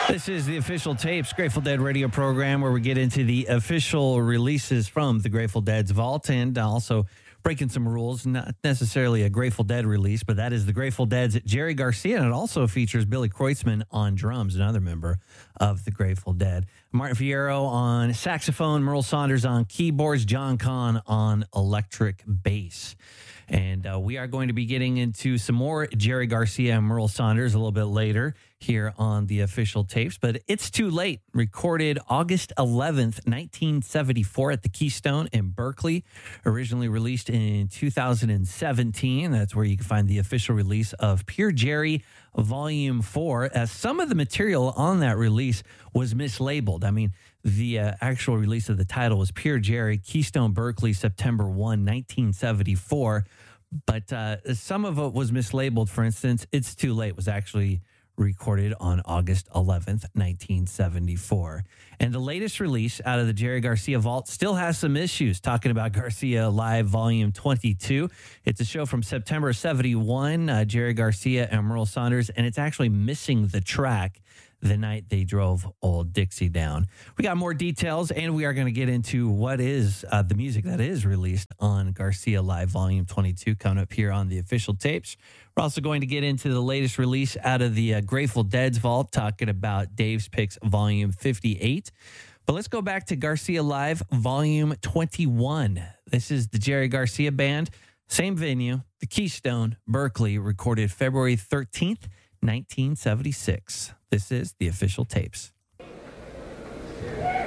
This is the Official Tapes Grateful Dead radio program where we get into the official releases from the Grateful Dead's vault and also breaking some rules, not necessarily a Grateful Dead release, but that is the Grateful Dead's Jerry Garcia, and it also features Billy Kreutzmann on drums, another member of the Grateful Dead. Martin Fierro on saxophone, Merle Saunders on keyboards, John Kahn on electric bass. And we are going to be getting into some more Jerry Garcia and Merle Saunders a little bit later here on the Official Tapes. But It's Too Late, recorded August 11th, 1974 at the Keystone in Berkeley. Originally released in 2017. That's where you can find the official release of Pure Jerry Volume 4. As some of the material on that release was mislabeled. I mean, the actual release of the title was Pure Jerry, Keystone, Berkeley, September 1, 1974. But some of it was mislabeled. For instance, It's Too Late was actually recorded on August 11th, 1974. And the latest release out of the Jerry Garcia vault still has some issues, talking about Garcia Live Volume 22. It's a show from September 71, Jerry Garcia and Merle Saunders, and it's actually missing the track The Night They Drove Old Dixie Down. We got more details, and we are going to get into what is the music that is released on Garcia Live Volume 22 coming up here on the Official Tapes. We're also going to get into the latest release out of the Grateful Dead's vault, talking about Dave's Picks Volume 58. But let's go back to Garcia Live Volume 21. This is the Jerry Garcia Band, same venue, the Keystone, Berkeley, recorded February 13th, 1976. This is the Official Tapes.